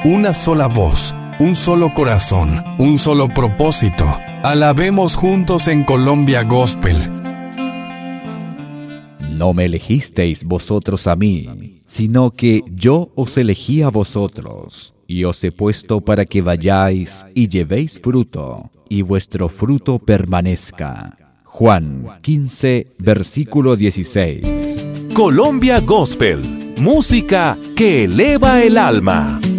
una sola voz, un solo corazón, un solo propósito. Alabemos juntos en Colombia Gospel. No me elegisteis vosotros a mí, sino que yo os elegí a vosotros, y os he puesto para que vayáis y llevéis fruto, y vuestro fruto permanezca. Juan 15, versículo 16. Colombia Gospel, música que eleva el alma.